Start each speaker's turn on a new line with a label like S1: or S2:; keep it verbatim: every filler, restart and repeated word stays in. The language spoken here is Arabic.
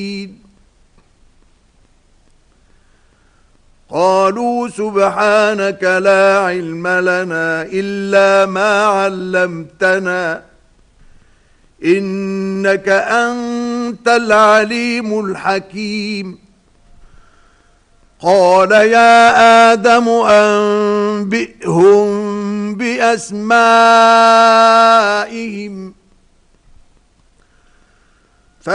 S1: قالوا سبحانك لا علم لنا إلا ما علمتنا إنك أنت العليم الحكيم. قال يا آدم أنبئهم بأسمائهم